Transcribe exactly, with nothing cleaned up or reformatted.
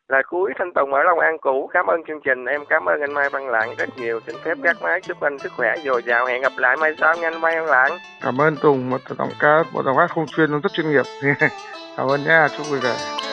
Lời cuối Thanh Tùng ở Long An cũ. Cảm ơn chương trình. Em cảm ơn anh Mai Văn Lạng rất nhiều. Xin phép gác máy, chúc anh sức khỏe dồi dào. Hẹn gặp lại mai sau nha anh Mai Văn Lạng. Cảm ơn Tùng, một giọng ca, một giọng hát không chuyên, rất chuyên nghiệp. Cảm ơn nha, chúc vui vẻ.